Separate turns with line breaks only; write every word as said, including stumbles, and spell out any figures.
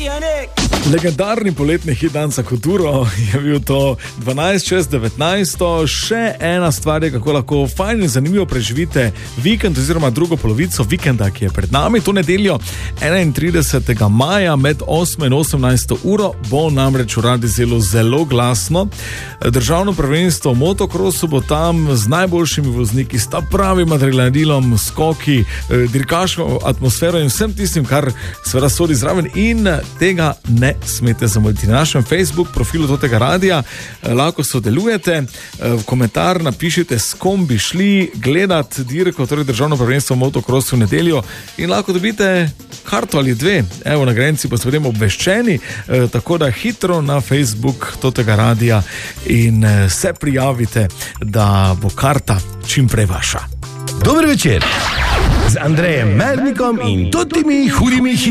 Legendarni poletni hit Dan za kulturo je bil to dvanajst čez devetnajst. Še ena stvar je, kako lahko fajn in zanimivo preživite vikend oziroma drugo polovico vikenda, ki je pred nami. To nedeljo enaintridesetega maja med osmo in osemnajsto uro bo namreč v Radi Zelu zelo glasno. Državno prvenstvo v motokrosu bo tam z najboljšimi vozniki, s ta pravim adrenalinom, skoki, dirkaško atmosfero in vsem tistim, kar seveda sodi zraven, in tega ne smete zamuditi. Na našem Facebook profilu tega radija lahko sodelujete, v komentar napišite, s kom bi šli gledat dirko, torej državno prvenstvo v motokrosu v nedeljo, in lahko dobite karto ali dve. Evo, nagrajenci pa so potem obveščeni, tako da hitro na Facebook tega radija in se prijavite, da bo karta čim prej vaša.
Dober večer z Andrejem Mernikom in totimi hudimi